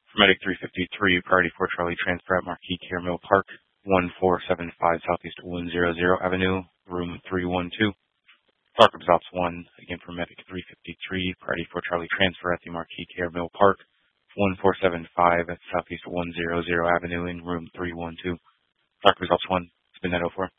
For Medic 353, priority for Charlie transfer at Marquis Care Mill Park, 1475 Southeast 100 Avenue, room 312. Dark Ops 1, again for Medic 353, priority for Charlie transfer at the Marquis Care Mill Park, 1475 Southeast 100 Avenue in room 312. Dark Results 1, spin that 04.